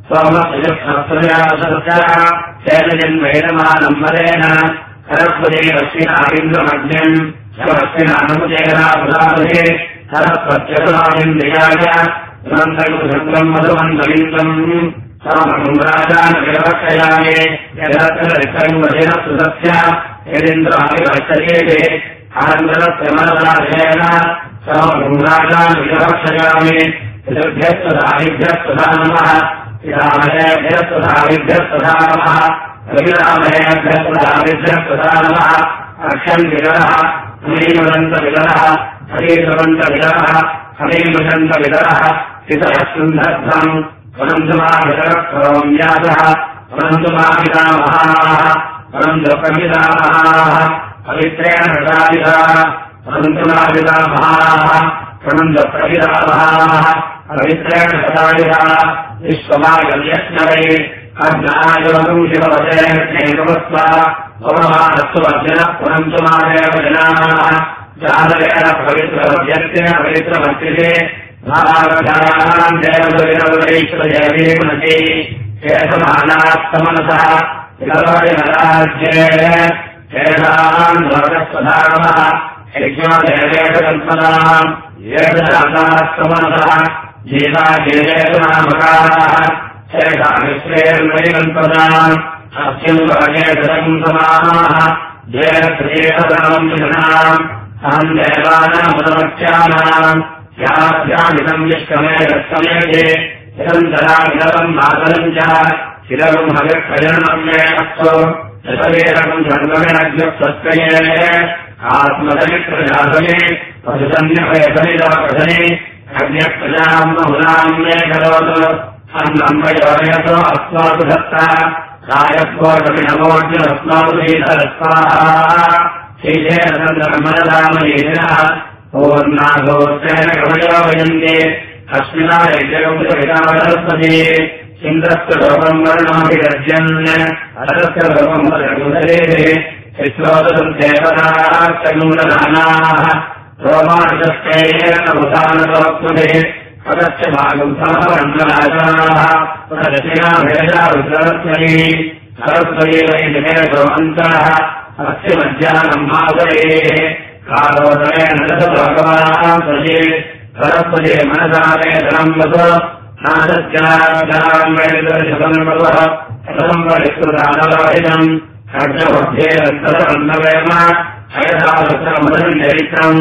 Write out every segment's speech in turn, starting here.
तेन जन्मैरमानम् मरेण सरस्वती रश्मिनाविन्द्रमग्न्यम् रश्मिनानुजेनापुरापदे सरस्वत्यसुरामिन्द्रियाय सुनन्दगुसङ्गम् मधुमन्दलिङ्गम् समम् राजानुविरवक्षयामे यदत्ररिक्तङ्गेन सुतस्य यदिन्द्राभिरक्षयेते आनन्दस्य मनराजेन समम् राजानुविरवक्षयामे पितृभ्यस्तदाभिभ्यस्तदा नमः पितामहेभ्यस्तदाभिभ्यस्तदा नमः रविरामहेभ्यस्तदाभिभ्यस्तदा नमः अक्षन्विरः हरीमदन्तविरः हरीमदन्तविरः हरीमदन्तविरः पितरः वनन्तुमाभितरः करोम्यासः वनन्तुमापितामहाः वनन्तुप्रपितामहाः पवित्रेण प्रसादिताः वनन्तुमापितामहाः वनन्तुप्रपितामहाः पवित्रेण प्रसादिताः विश्वमागम्यस्मरे अज्ञायवनं शिववसे एकवस्वा पवमानस्ववर्जनः वनन्तुमादेव जनाः जातवेन पवित्रवद्यस्य पवित्रमस्तिषे भावावधानाम् देवदविरवैश्वरजयवीमनति शेषमानास्तमनसः विलवरिमराज्ये शेषाम् लोकस्वधानमः यज्ञोदेवेशकल्पनाम् येषानास्तमनसः जीवाजीवेषु नामकाः शेषामिश्रेर्वैकल्पनाम् अस्यम् लोकेशकम् समाः जेनप्रियेषदाम् विषणाम् अहम् देवानामुदमक्ष्याणाम् याभ्यामिदम् विश्वमे दत्तमेते निरन्तरामिदम् मातरम् च शिरम् हविप्रजनम् मे अस्तु दशवेरकम् सर्वमेणज्ञस्वस्कये आत्मदमित्रजातमे पशुसन्न्यभयसनिदापशने अग्न्यप्रजाम् बहुलाम् मे करोतु अन्नम् वयोरयतो अस्मातु दत्ता रायस्वोर्गमिनमोऽर्जुनस्मातु शीतरस्वाहा शीतेन सन्दर्मदामयेनः पूर्णागोत्रेण कवयो वयन्ते अस्मिना यज्ञगौतविदावदस्पति इन्द्रस्य लोकम् वर्णाभिगर्जन् अरस्य लोकम् वदुदरे विश्वोदम् देवतास्तनूलनानाः रोमाणितस्तेन उदानतोक्तुभिः पदस्य भागम् समवरङ्गराजाः प्रदक्षिणाभेजा रुद्ररत्मनि सरस्वती वैदिकेशो अन्तः अस्य मध्याह्नम् माधवेः कालोदरेण भगवान् प्रजे सरस्वती मनसावेदनम् वसु नासत्याम् वैदर्शतन्वसः संवरिष्कृतानवाहिनम् खड्गभ्येरन्तरन्नवेम हयसादत्रमदम् चरित्रम्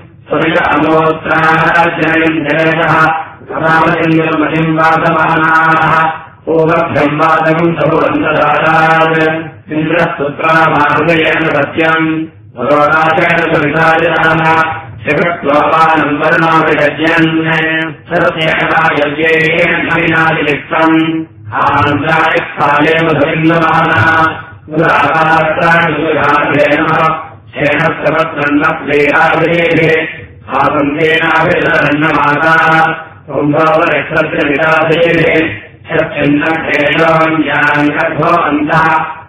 सुरियामोत्राजनयम् जयः रामचन्द्रमहिम् वासमानाः पूर्वभ्यम् वादकम् सहुरन्तदारात् इन्द्रस्तुत्रामाहृदयेन सत्यम् भगवदाचेन सविताजनाः शिखत्वापानम् वर्णाभिगज्यन् सत्येनायज्ञेन नविनादिलिप्तम् आनन्दायकाले मधुरिन्दमानः पुराकात्राणुराधेन शेणस्तवत्रन्नप्लेहाभिः आसन्तेनाभिरन्नमाताः कुम्भवनक्षत्रविराधेः शक्तिन्नक्षेणोऽन्यान् गर्भो अन्तः